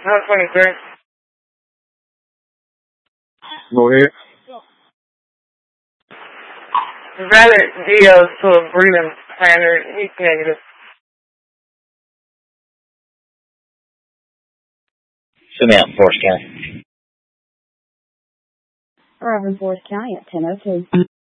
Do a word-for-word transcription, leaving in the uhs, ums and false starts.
one twenty-three. Go ahead. Valid D Os to a breathing planner. He's negative. Send me out in Forest County. Arriving in Forest County at ten oh two.